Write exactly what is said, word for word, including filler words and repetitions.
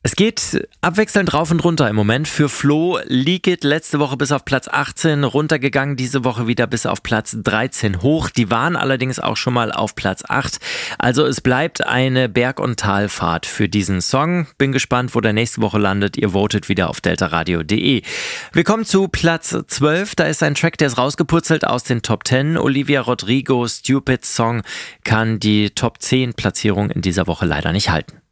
Es geht abwechselnd rauf und runter im Moment. Für Flo Liket letzte Woche bis auf Platz achtzehn runtergegangen, diese Woche wieder bis auf Platz dreizehn hoch. Die waren allerdings auch schon mal auf Platz acht. Also es bleibt eine Berg- und Talfahrt für diesen Song. Bin gespannt, wo der nächste Woche landet. Ihr votet wieder auf deltaradio punkt de. Wir kommen zu Platz zwölf. Da ist ein Track, der ist rausgepurzelt aus den Top zehn. Olivia Rodrigo, Stupid Song, kann die Top zehn Platzierung in dieser Woche leider nicht halten.